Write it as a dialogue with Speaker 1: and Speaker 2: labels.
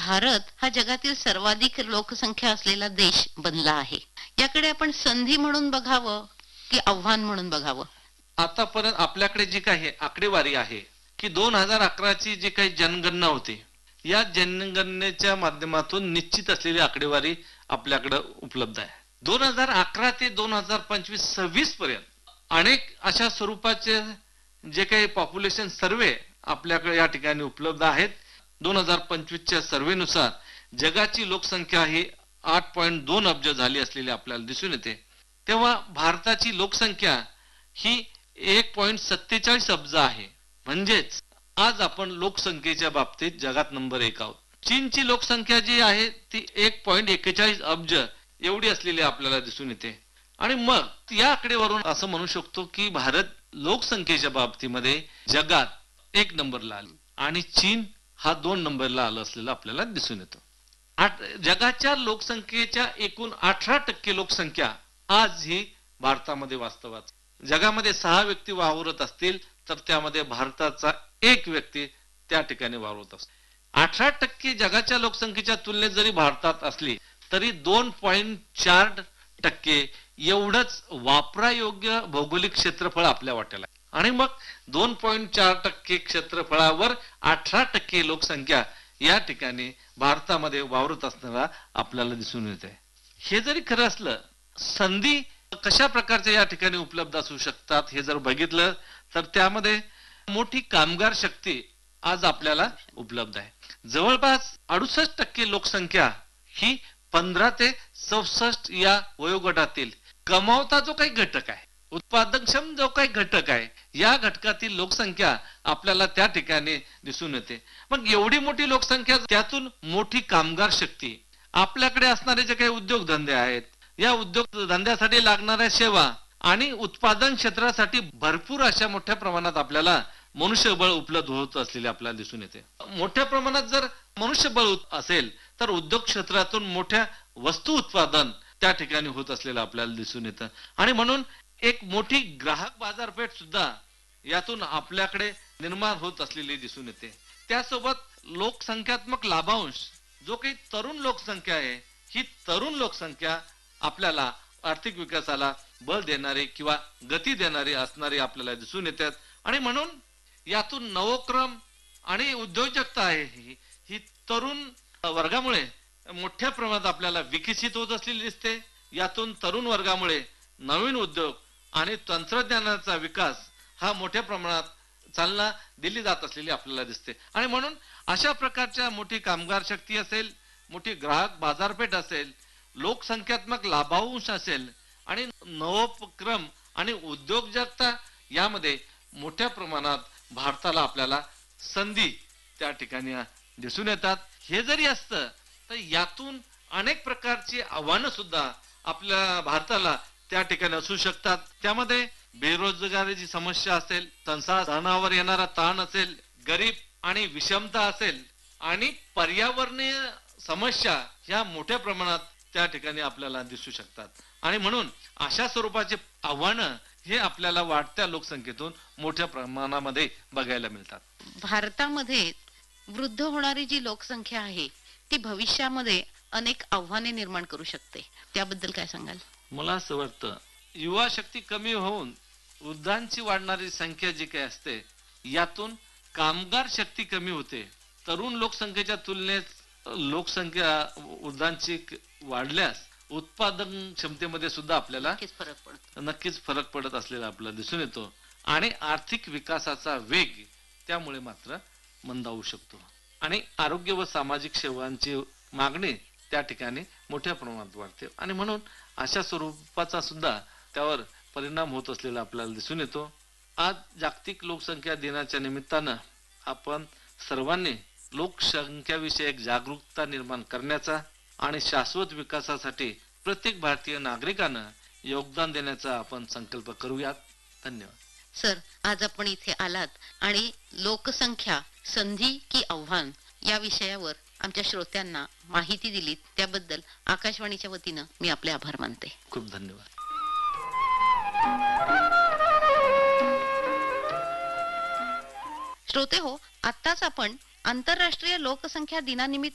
Speaker 1: भारत हा जगातील सर्वाधिक लोकसंख्या असलेला देश बनला आहे. याकडे आपण संधी म्हणून बघावं की आव्हान म्हणून बघावं?
Speaker 2: आतापर्यंत आपल्याकडे जी काही आकडेवारी आहे की 2011ची जी काही जनगणना होती, या जनगणनेच्या माध्यमातून निश्चित असलेली आकडेवारी आपल्याकडे उपलब्ध आहे. 2011 ते 2025-26 पर्यंत अनेक अशा स्वरूपाचे जे काही पॉप्युलेशन सर्वे आपल्याकडे या ठिकाणी उपलब्ध आहेत. 2025च्या सर्वेनुसार जगाची लोकसंख्या ही 8.2 अब्ज झाली असलेली आपल्याला दिसून येते. तेव्हा भारताची लोकसंख्या ही 1.47 अब्ज आहे. म्हणजेच आज आपण लोकसंख्येच्या बाबतीत जगात नंबर 1 आहोत. चीनची लोकसंख्या जी आहे ती 1.41 अब्ज एवढी असलेली आपल्याला दिसून येते. आणि मग या आकडेवरून असं म्हणू शकतो की भारत लोकसंख्येच्या बाबतीमध्ये जगात 1 नंबरला आली आणि चीन हा 2 नंबरला आला असलेला आपल्याला दिसून येतो. जगाच्या लोकसंख्येच्या एकूण 18% लोकसंख्या आज ही भारतामध्ये वास्तवात. जगामध्ये 6 व्यक्ती वावरत असतील तर त्यामध्ये भारताचा 1 व्यक्ती त्या ठिकाणी वावरत असतो. 18% जगाच्या लोकसंख्येच्या तुलनेत जरी भारतात असली तरी 2.4% एवढंच वापरायोग्य भौगोलिक क्षेत्रफळ आपल्या वाट्याला आहे. आणि मग 2.4% क्षेत्रफळावर 18% लोकसंख्या या ठिकाणी भारतामध्ये वावरत असताना आपल्याला दिसून येते. हे जरी खरं असलं, संधी कशा प्रकारच्या या ठिकाणी उपलब्ध असू शकतात हे जर बघितलं तर त्यामध्ये मोठी कामगार शक्ती आज आपल्याला उपलब्ध आहे. जवळपास 68% लोकसंख्या ही 15 ते 64 या वयोगटातील कमावता जो काही घटक आहे, उत्पादनक्षम जो काही घटक आहे, या घटकातील लोकसंख्या आपल्याला त्या ठिकाणी दिसून येते. मग एवढी मोठी लोकसंख्या, त्यातून मोठी कामगार शक्ती, आपल्याकडे असणारे जे काही उद्योगधंदे आहेत, या उद्योगधंद्यासाठी लागणाऱ्या सेवा आणि उत्पादन क्षेत्रासाठी भरपूर अशा मोठ्या प्रमाणात आपल्याला मनुष्यबळ उपलब्ध होत असलेले आपल्याला दिसून येते. मोठ्या प्रमाणात जर मनुष्यबळ असेल तर उद्योग क्षेत्रातून मोठ्या वस्तू उत्पादन त्या ठिकाणी होत असलेलं आपल्याला दिसून येतं. आणि म्हणून एक मोठी ग्राहक बाजारपेठ सुद्धा यातून आपल्याकडे निर्माण होत असलेली दिसून येते. त्यासोबत लोकसंख्यात्मक लाभांश जो काही तरुण लोकसंख्या आहे, ही तरुण लोकसंख्या आपल्याला आर्थिक विकासाला बळ देणारी किंवा गती देणारी असणारी आपल्याला दिसून येतात. आणि म्हणून यातून नवोक्रम आणि उद्योजकता आहे ही तरुण वर्गामुळे मोठ्या प्रमाणात आपल्याला विकसित होत असलेली दिसते. यातून तरुण वर्गामुळे नवीन उद्योग आणि तंत्रज्ञानाचा विकास हा मोठ्या प्रमाणात चालना दिली जात असलेली आपल्याला दिसते. आणि म्हणून अशा प्रकारच्या मोठी कामगार शक्ती असेल, मोठी ग्राहक बाजारपेठ असेल, लोकसंख्यात्मक लाभांश असेल आणि नवोपक्रम आणि उद्योजकता, यामध्ये मोठ्या प्रमाणात भारताला आपल्याला संधी त्या ठिकाणी दिसून येतात. हे जरी असतं तर यातून अनेक प्रकारची आव्हानं सुद्धा आपल्या भारताला त्या ठिकाणी असू शकतात. त्यामध्ये बेरोजगारीची समस्या असेल, संसाधनावर येणारा ताण असेल, गरीब आणि विषमता असेल आणि पर्यावरणीय समस्या ह्या मोठ्या प्रमाणात त्या ठिकाणी आपल्याला दिसू शकतात. आणि म्हणून अशा स्वरूपाचे आव्हानं हे आपल्याला वाढत्या लोकसंख्येतून मोठ्या प्रमाणामध्ये बघायला मिळतात.
Speaker 1: भारतामध्ये वृद्ध होणारी जी लोकसंख्या आहे ती भविष्यामध्ये अनेक आव्हाने निर्माण करू शकते. त्याबद्दल काय सांगाल?
Speaker 2: मला असं वाटतं, युवा शक्ती कमी होऊन वृद्धांची वाढणारी संख्या जी काही असते, यातून कामगार शक्ती कमी होते. तरुण लोकसंख्येच्या तुलनेत लोकसंख्या वृद्धांची वाढल्यास उत्पादन क्षमतेमध्ये सुद्धा आपल्याला नक्कीच फरक पडत असलेला आपल्याला दिसून येतो. आणि आर्थिक विकासाचा वेग त्यामुळे मात्र मंदावू शकतो. आणि आरोग्य व सामाजिक सेवांची मागणी त्या ठिकाणी मोठ्या प्रमाणात वाढते. आणि म्हणून अशा स्वरूपाचा सुद्धा त्यावर परिणाम होत असलेला आपल्याला दिसून येतो. आज जागतिक लोकसंख्या दिनाच्या निमित्तानं आपण सर्वांनी लोकसंख्याविषयक जागरूकता निर्माण करण्याचा आणि शाश्वत विकासासाठी प्रत्येक भारतीय नागरिकानं योगदान देण्याचा आपण संकल्प करूयात. धन्यवाद.
Speaker 1: सर, आज आपण इथे आलात आणि लोकसंख्या संधी की आव्हान या विषयावर आमच्या श्रोत्यांना माहिती दिलीत, त्याबद्दल आकाशवाणीच्या वतीनं मी आपले आभार मानते.
Speaker 2: खूप धन्यवाद.
Speaker 1: श्रोते हो, आत्ताच आपण आंतरराष्ट्रीय लोकसंख्या दिनानिमित्त